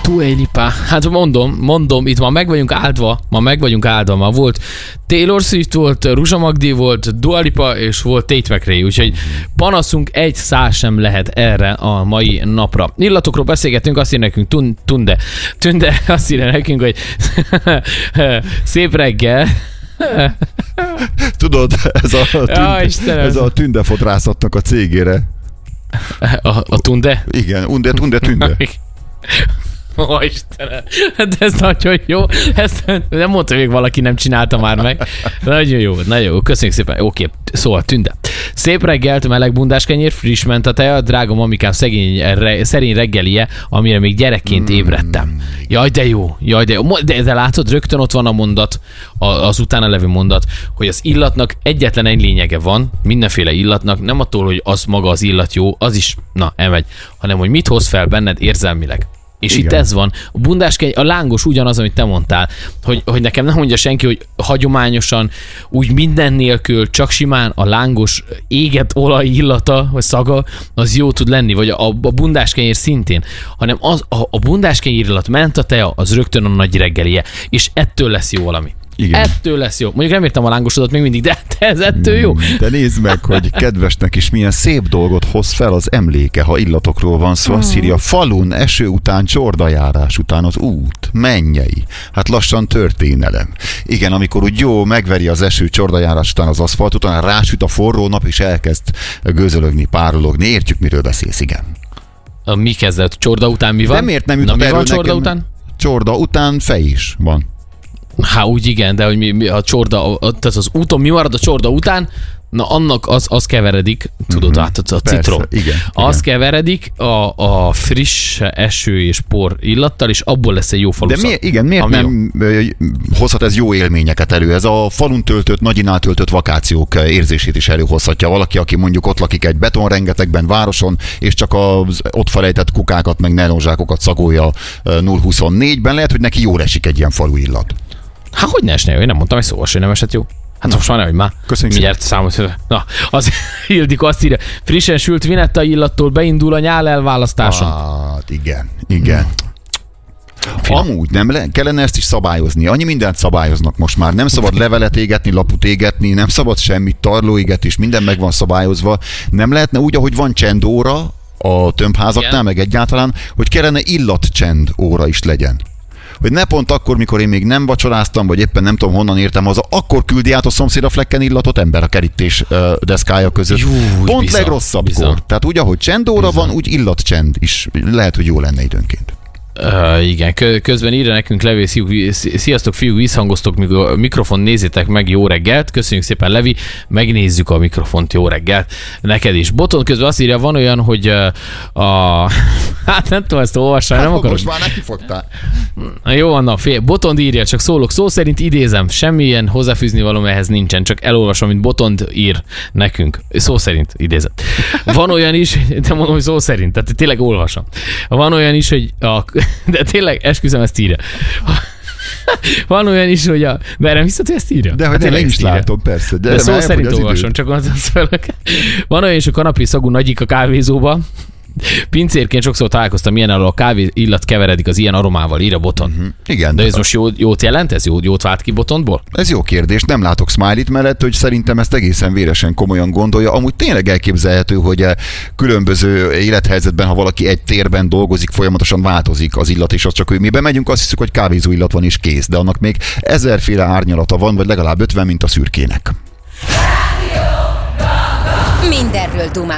Dua Lipa. Hát mondom, itt ma meg vagyunk áldva, ma volt Taylor Swift, volt Ruzsa Magdi, volt Dua Lipa, és volt Tate McRae, úgyhogy panaszunk egy szál sem lehet erre a mai napra. Illatokról beszélgetünk, azt írja nekünk Tünde azt írja nekünk, hogy szép reggel. Tudod, ez a tündefodrászatnak a cégére. A Tunde? Igen, Tunde. Ó, Istenem, de ez nagyon jó. Ezt nem mondta, még valaki nem csinálta már meg. Nagyon jó. Köszönjük szépen. Oké, szóval Tünde. Szép reggelt, meleg bundáskenyér, friss mentateja, drága mamikám szerény reggelie, amire még gyerekként ébredtem. Jaj, de jó. De látod, rögtön ott van a mondat, az utána levő mondat, hogy az illatnak egyetlen egy lényege van, mindenféle illatnak, nem attól, hogy az maga az illat jó, az is, elmegy, hanem hogy mit hoz fel benned érzelmileg. És igen. Itt ez van. A bundáskenyér, a lángos ugyanaz, amit te mondtál, hogy nekem nem mondja senki, hogy hagyományosan, úgy minden nélkül, csak simán a lángos égett olaj illata, vagy szaga, az jó tud lenni, vagy a bundáskenyér szintén, hanem a bundáskenyér illat mentatea, az rögtön a nagy reggelie, és ettől lesz jó valami. Igen. Ettől lesz jó. Mondjuk nem értem a lángosodat még mindig, de ez ettől jó. De nézd meg, hogy kedvesnek is milyen szép dolgot hoz fel az emléke, ha illatokról van szó. Azt írja, falun, eső után, csordajárás után az út, mennyei. Hát lassan történelem. Igen, amikor úgy jó megveri az eső csordajárás után az aszfalt, utána rásüt a forró nap, és elkezd gőzölögni, párologni. Értjük, miről beszélsz, igen. Mi kezdett? Csorda után mi van? De miért nem jutott mi erről van csorda nekem? Után? Csorda után fej is van. Úgy igen, de hogy mi a csorda, tehát az úton mi marad a csorda után, na annak az keveredik, tudod, a citrom. Igen. Az keveredik a friss eső és por illattal, és abból lesz egy jó faluszak. De miért nem hozhat ez jó élményeket elő? Ez a falun töltött, nagyinál töltött vakációk érzését is előhozhatja. Valaki, aki mondjuk ott lakik egy betonrengetegben városon, és csak az ott felejtett kukákat, meg nelonzsákokat szagolja 0-24-ben, lehet, hogy neki jól esik egy ilyen falu illat. Hát hogy ne esne jó? Én nem mondtam egy szóval, hogy nem esett jó. Hát most már nehogy már. Köszönjük mindjárt számot. Na, az Ildikó azt írja, frissen sült vinetta illattól beindul a nyál elválasztáson. Hát igen. Amúgy nem kellene ezt is szabályozni. Annyi mindent szabályoznak most már. Nem szabad levelet égetni, laput égetni, nem szabad semmit, tarlóégetés, minden meg van szabályozva. Nem lehetne úgy, ahogy van csendóra a tömbházaknál, meg egyáltalán, hogy kellene illatcsend óra is legyen. Hogy ne pont akkor, mikor én még nem vacsoráztam, vagy éppen nem tudom honnan értem haza, akkor küldi át a szomszéd a flekken illatot ember a kerítés deszkája között. Pont legrosszabbkor. Tehát úgy, ahogy csendóra van, úgy illatcsend is lehet, hogy jó lenne időnként. Igen, közben írja nekünk Levi, sziasztok fiúk, visszhangoztok a mikrofon, nézzétek meg, jó reggelt, köszönjük szépen Levi, megnézzük a mikrofont, jó reggelt, neked is. Boton közben azt írja, van olyan, hogy hát nem tudom ezt olvasni, nem akarok. Most már neki fogtál. Jó van, Botond írja, csak szólok, szó szerint idézem, semmilyen hozzáfűzni való ehhez nincsen, csak elolvasom, amit Botond ír nekünk. Szó szerint idézem. Van olyan is, de mondom, hogy szó szerint, tehát tényleg olvasom. Van olyan is, hogy de tényleg, esküszöm, ezt írja. Van olyan is, hogy de nem hiszed, hogy ezt írja? De hogy én is látom, persze. De szó szerint olvasom, csak az fel. Van olyan is, hogy kanapé szagú nagyik a kávézóba. Pincérként sokszor találkoztam ilyennel, a kávé illat keveredik az ilyen aromával, írja Boton. Igen. De ez most jót jelent? Ez jót vált ki Botonból? Ez jó kérdés, nem látok smiley-t mellett, hogy szerintem ezt egészen véresen komolyan gondolja. Amúgy tényleg elképzelhető, hogy különböző élethelyzetben, ha valaki egy térben dolgozik, folyamatosan változik az illat, és az csak, hogy mi bemegyünk, azt hiszük, hogy kávézó illat van és kész, de annak még 1000-féle árnyalata van, vagy legalább 50, mint a szürkének. Mindenről dumálunk.